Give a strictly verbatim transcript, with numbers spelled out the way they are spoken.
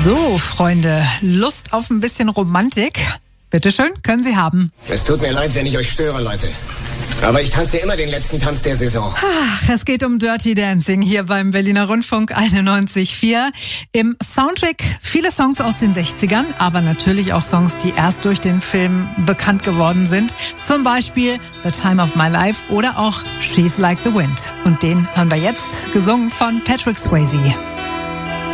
So, Freunde, Lust auf ein bisschen Romantik? Bitteschön, können Sie haben. Es tut mir leid, wenn ich euch störe, Leute. Aber ich tanze immer den letzten Tanz der Saison. Ach, es geht um Dirty Dancing hier beim Berliner Rundfunk einundneunzig Komma vier. Im Soundtrack viele Songs aus den sechzigern, aber natürlich auch Songs, die erst durch den Film bekannt geworden sind. Zum Beispiel The Time of My Life oder auch She's Like the Wind. Und den hören wir jetzt, gesungen von Patrick Swayze.